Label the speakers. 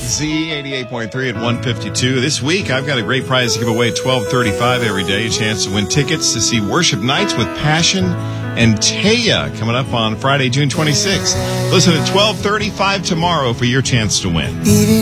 Speaker 1: Z88.3 at 152. This week, I've got a great prize to give away at 12:35 every day. A chance to win tickets to see Worship Nights with Passion and Taya coming up on Friday, June 26th. Listen at 12:35 tomorrow for your chance to win.